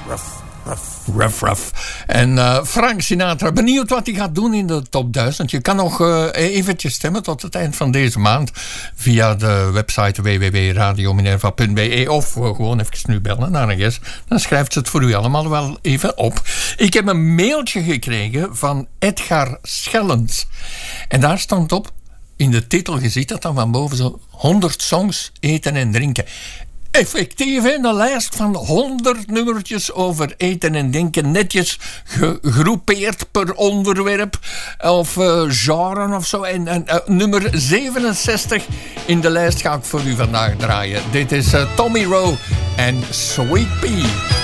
Ruff. En Frank Sinatra, benieuwd wat hij gaat doen in de top 1000. Je kan nog eventjes stemmen tot het eind van deze maand via de website www.radiominerva.be of gewoon even nu bellen naar een gast. Dan schrijft ze het voor u allemaal wel even op. Ik heb een mailtje gekregen van Edgar Schellens. En daar stond op, in de titel, je ziet dat dan van boven zo, 100 songs, eten en drinken. Effectief, in de lijst van 100 nummertjes over eten en drinken, netjes gegroepeerd per onderwerp of genre of zo. En nummer 67 in de lijst ga ik voor u vandaag draaien. Dit is Tommy Roe en Sweet Pea.